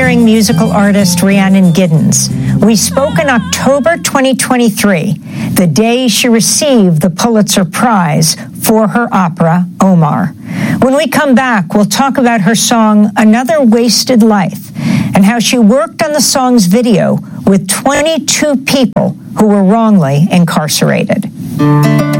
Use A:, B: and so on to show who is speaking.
A: pioneering musical artist Rhiannon Giddens. We spoke in October 2023, the day she received the Pulitzer Prize for her opera, Omar. When we come back, we'll talk about her song, Another Wasted Life, and how she worked on the song's video with 22 people who were wrongly incarcerated.